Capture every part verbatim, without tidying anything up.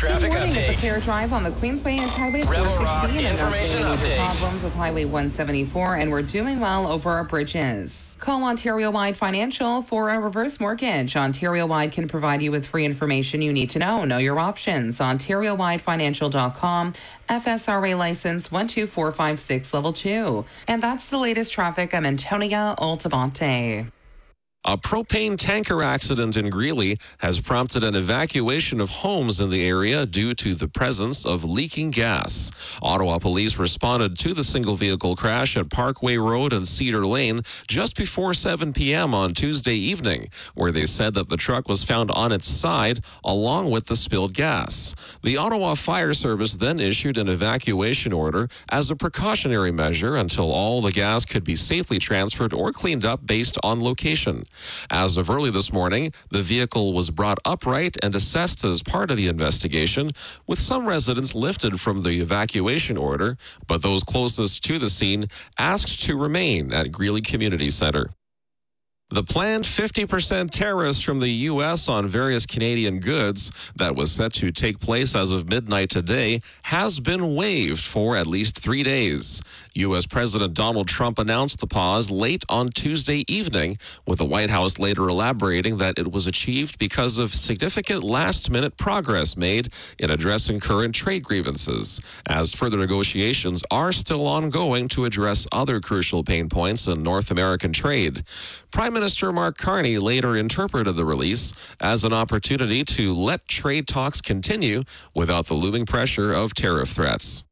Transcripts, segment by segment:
traffic Good morning. update. It's a clear drive on the Queensway and Highway Rebel four Rock sixteen. And information we're dealing with update. problems with Highway one seventy-four, and we're doing well over our bridges. Call Ontario-wide Financial for a reverse mortgage. Ontario-wide can provide you with free information you need to know. Know your options. Ontario Wide Financial dot com. F S R A license one two four five six level two. And that's the latest traffic. I'm Antonia Altabante. A propane tanker accident in Greeley has prompted an evacuation of homes in the area due to the presence of leaking gas. Ottawa police responded to the single vehicle crash at Parkway Road and Cedar Lane just before seven p.m. on Tuesday evening, where they said that the truck was found on its side along with the spilled gas. The Ottawa Fire Service then issued an evacuation order as a precautionary measure until all the gas could be safely transferred or cleaned up based on location. As of early this morning, the vehicle was brought upright and assessed as part of the investigation, with some residents lifted from the evacuation order, but those closest to the scene asked to remain at Greeley Community Center. The planned fifty percent tariffs from the U S on various Canadian goods that was set to take place as of midnight today has been waived for at least three days. U S President Donald Trump announced the pause late on Tuesday evening, with the White House later elaborating that it was achieved because of significant last-minute progress made in addressing current trade grievances, as further negotiations are still ongoing to address other crucial pain points in North American trade. Prime Minister Mark Carney later interpreted the release as an opportunity to let trade talks continue without the looming pressure of tariff threats.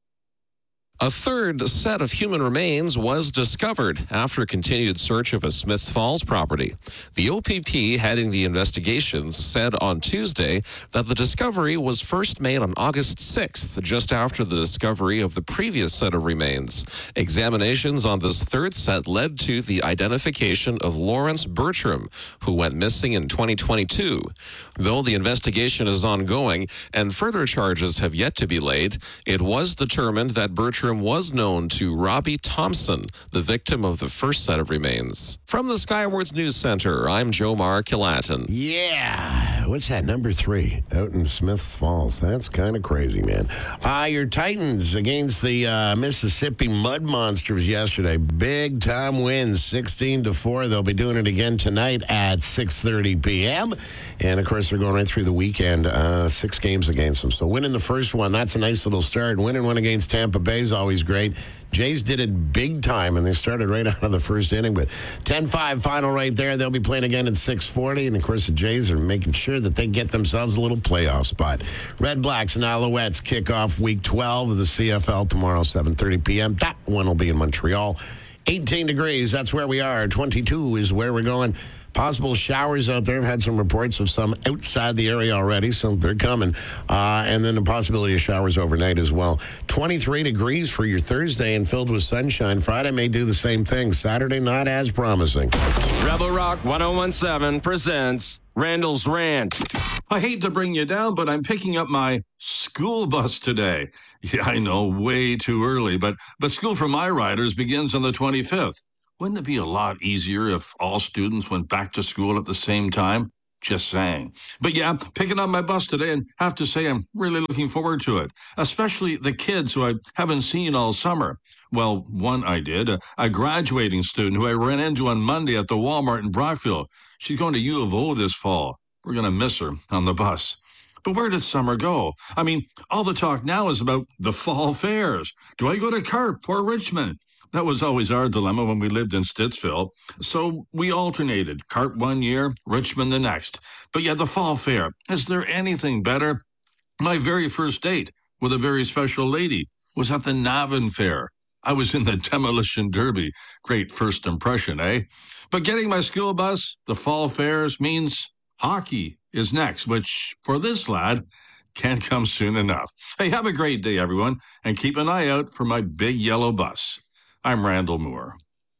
A third set of human remains was discovered after a continued search of a Smiths Falls property. The O P P heading the investigations said on Tuesday that the discovery was first made on August sixth, just after the discovery of the previous set of remains. Examinations on this third set led to the identification of Lawrence Bertram, who went missing in twenty twenty-two. Though the investigation is ongoing and further charges have yet to be laid, it was determined that Bertram was known to Robbie Thompson, the victim of the first set of remains. From the Skywards News Center, I'm Jomar Kilatin. Yeah, what's that, number three out in Smiths Falls? That's kind of crazy, man. Uh, your Titans against the uh, Mississippi Mud Monsters yesterday. Big time wins, sixteen to four. They'll be doing it again tonight at six thirty p.m. And, of course, they're going right through the weekend, uh, six games against them. So winning the first one, that's a nice little start. Winning one against Tampa Bay is always great. Jays did it big time, and they started right out of the first inning. But ten five final right there. They'll be playing again at six forty. And, of course, the Jays are making sure that they get themselves a little playoff spot. Red Blacks and Alouettes kick off week twelve of the C F L tomorrow, seven thirty p.m. That one will be in Montreal. eighteen degrees, that's where we are. twenty-two is where we're going. Possible showers out there. I've had some reports of some outside the area already, so they're coming. Uh, and then the possibility of showers overnight as well. twenty-three degrees for your Thursday and filled with sunshine. Friday may do the same thing. Saturday, not as promising. Rebel Rock ten seventeen presents Randall's Rant. I hate to bring you down, but I'm picking up my school bus today. Yeah, I know, way too early, but, but school for my riders begins on the twenty-fifth. Wouldn't it be a lot easier if all students went back to school at the same time? Just saying. But yeah, picking up my bus today, and have to say I'm really looking forward to it, especially the kids who I haven't seen all summer. Well, one I did, a, a graduating student who I ran into on Monday at the Walmart in Brockville. She's going to U of O this fall. We're going to miss her on the bus. But where did summer go? I mean, all the talk now is about the fall fairs. Do I go to Carp or Richmond? That was always our dilemma when we lived in Stittsville. So we alternated, Carp one year, Richmond the next. But yeah, the fall fair, is there anything better? My very first date with a very special lady was at the Navan Fair. I was in the Demolition Derby. Great first impression, eh? But getting my school bus, the fall fairs, means hockey is next, which, for this lad, can't come soon enough. Hey, have a great day, everyone, and keep an eye out for my big yellow bus. I'm Randall Moore.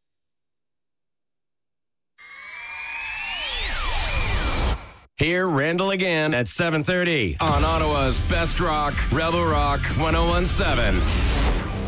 Hear Randall again at seven thirty on Ottawa's Best Rock, Rebel Rock ten seventeen.